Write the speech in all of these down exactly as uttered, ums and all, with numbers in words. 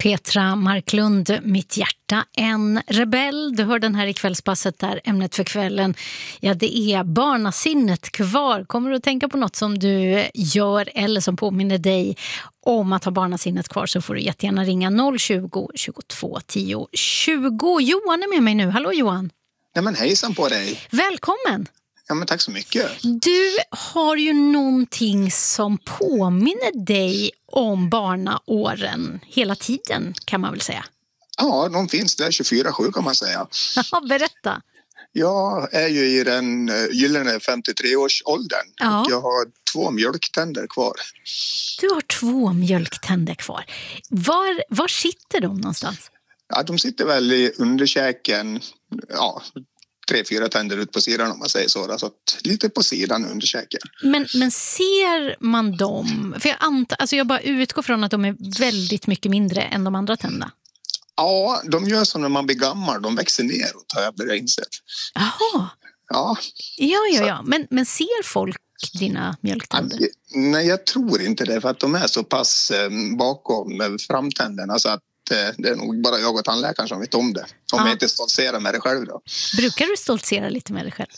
Petra Marklund, Mitt hjärta, en rebell. Du hör den här i kvällspasset där ämnet för kvällen, ja det är barnasinnet kvar. Kommer du att tänka på något som du gör eller som påminner dig om att ha barnasinnet kvar, så får du jättegärna ringa noll tjugo, tjugotvå, tio, tjugo. Johan är med mig nu. Hallå Johan. Ja men hejsan på dig. Välkommen. Ja men tack så mycket. Du har ju någonting som påminner dig om barnaåren hela tiden, kan man väl säga. Ja, de finns där tjugofyra sju kan man säga. Ja, berätta. Jag är ju i den gyllene femtiotre-årsåldern. Ja. Och jag har två mjölktänder kvar. Du har två mjölktänder kvar. Var, var sitter de någonstans? Ja, de sitter väl i underkäken, ja, tre, fyra tänder ut på sidan om man säger så. Så att lite på sidan underkäken. Men, men ser man dem? För jag, antar, alltså jag bara utgår från att de är väldigt mycket mindre än de andra tänderna. Ja, de gör så när man blir gammal. De växer neråt har jag börjat insett. Jaha. Ja. Ja, ja, ja. Men, men ser folk dina mjölktänder? Ja, nej, jag tror inte det. För att de är så pass eh, bakom framtänderna så att eh, det är nog bara jag och tandläkaren som vet om det. Om ja. jag inte stoltserar med det själv då. Brukar du stoltsera lite med dig själv?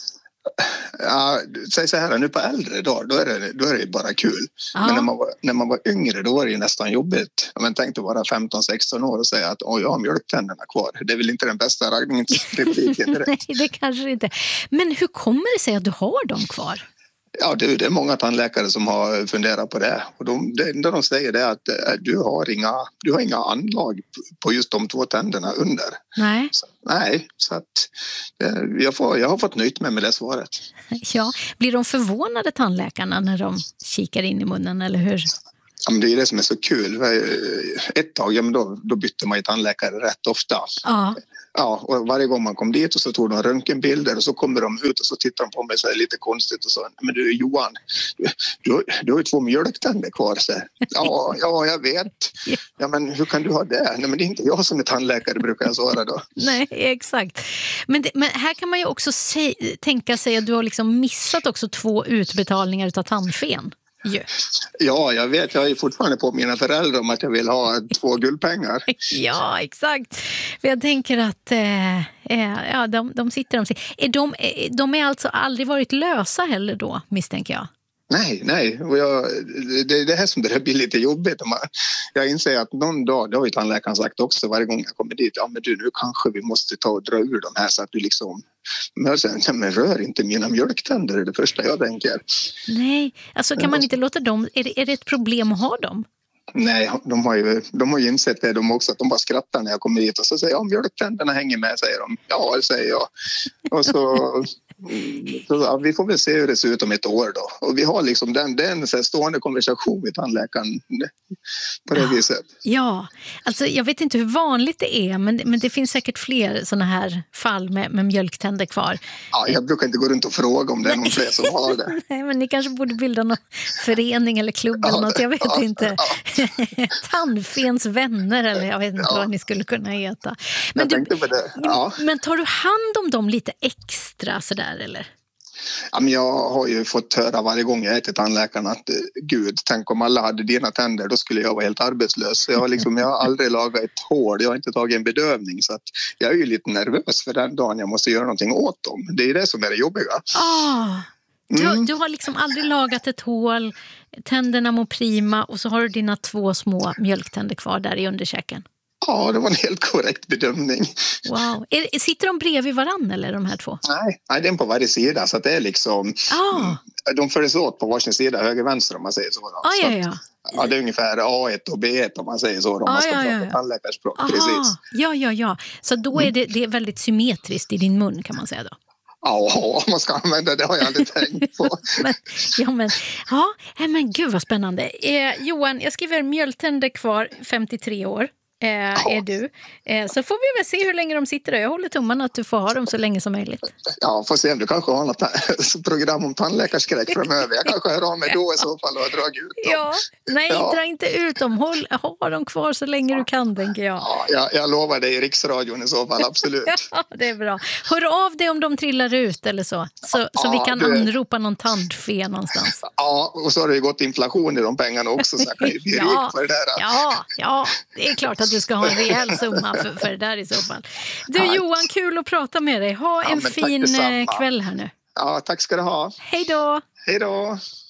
Ja, säg så här, nu på äldre dagar då är det, då är det bara kul. Ja. Men när man, var, när man var yngre då var det ju nästan jobbigt. Man tänkte vara femton sexton år och säga att åh, jag har mjölktänderna kvar. Det är väl inte den bästa raggningsrepliken direkt. Nej, det kanske inte. Men hur kommer det sig att du har dem kvar? Ja, det, det är många tandläkare som har funderat på det. Och de, det enda de säger är att äh, du, har inga, du har inga anlag på just de två tänderna under. Nej. Så, nej, så att äh, jag, får, jag har fått nöjt mig med det svaret. Ja, blir de förvånade tandläkarna när de kikar in i munnen, eller hur? Ja, men det är det som är så kul. Ett tag, ja, men då, då bytte man ju tandläkare rätt ofta. Ja. Ja, och varje gång man kom dit och så tog de röntgenbilder och så kommer de ut och så tittar de på mig så är det lite konstigt och så, men du Johan, du, du, du har ju två mjölktänder kvar. Så. Ja, ja, jag vet. Ja, men hur kan du ha det? Nej, men det är inte jag som är tandläkare, brukar jag svara då. Nej, exakt. Men, det, men här kan man ju också se, tänka sig att du har liksom missat också två utbetalningar av tandfen. Yeah. Ja, jag vet. Jag är fortfarande på mina föräldrar om att jag vill ha två guldpengar. Ja, exakt. För jag tänker att eh, ja, de, de sitter de, är de, de är alltså aldrig varit lösa heller då, misstänker jag. Nej, nej. Och jag, det är det här som det blir lite jobbigt. Jag inser att någon dag, det har ju tandläkaren sagt också varje gång jag kommer dit, ja men du, nu kanske vi måste ta och dra ur de här så att du liksom, men, sen, men rör inte mina mjölktänder, är det första jag tänker. Nej, alltså kan man inte låta dem, är det, är det ett problem att ha dem? Nej, de har ju, de har ju insett det de också, att de bara skrattar när jag kommer hit och så säger jag, ja, mjölktänderna hänger med, säger de. Ja, det säger jag. Och så, så ja, vi får väl se hur det ser ut om ett år då. Och vi har liksom den, den så här, stående konversation med tandläkaren på det ja, viset. Ja, alltså jag vet inte hur vanligt det är, men, men det finns säkert fler sådana här fall med, med mjölktänder kvar. Ja, jag brukar inte gå runt och fråga om det är någon fler som har det. Nej, men ni kanske borde bilda någon förening eller klubb eller ja, något, jag vet ja, inte. Ja. Tandfens vänner eller jag vet inte ja. vad ni skulle kunna heta. Men, jag du, på det. Ja. men tar du hand om dem lite extra sådär eller? Ja, men jag har ju fått höra varje gång jag är till tandläkaren att gud, tänk om alla hade dina tänder, då skulle jag vara helt arbetslös. Så jag, har liksom, jag har aldrig lagat ett hål, jag har inte tagit en bedövning, så att jag är ju lite nervös för den dagen jag måste göra någonting åt dem. Det är det som är det jobbiga. Ah. Du, Mm. du har liksom aldrig lagat ett hål, tänderna mår prima och så har du dina två små mjölktänder kvar där i underkäken. Ja, det var en helt korrekt bedömning. Wow. Är, sitter de bredvid varann eller de här två? Nej, nej, det är på varje sida, så att det är liksom... Ah. De följs åt på varsin sida, höger-vänster om man säger så. Ah, så ja, att, ja. ja, det är ungefär A ett och B ett om man säger så. Om Ah, man ska ja, prata ja, ja. tandläkarspråk. Aha. Precis. Ja, ja, ja. Så då är det, det är väldigt symmetriskt i din mun kan man säga då. Ja, om man ska använda det har jag aldrig tänkt på. men, ja, men, ja, men gud vad spännande. Eh, Johan, jag skriver mjölktänder kvar, femtiotre år. Eh, ja. Är du. Eh, så får vi väl se hur länge de sitter där. Jag håller tummarna att du får ha dem så länge som möjligt. Ja, får se om du kanske har något program om tandläkarskräck framöver. Jag kanske hör av mig då i så fall och drar ut dem. Ja, nej, ja. dra inte ut dem. Håll, ha dem kvar så länge du kan, tänker jag. Ja, jag, jag lovar dig i riksradion i så fall, absolut. Ja, det är bra. Hör av dig om de trillar ut eller så. Så, ja, så vi kan du... anropa någon tandfe någonstans. Ja, och så har det ju gått inflation i de pengarna också. Så jag kan ju bli ja, rik på det där. Ja, ja, det är klart att att du ska ha en rejäl summa för, för det där i så fall. Du Ja. Johan, kul att prata med dig. Ha Ja, en men tack fin detsamma. kväll här nu. Ja, tack ska du ha. Hej då! Hej då!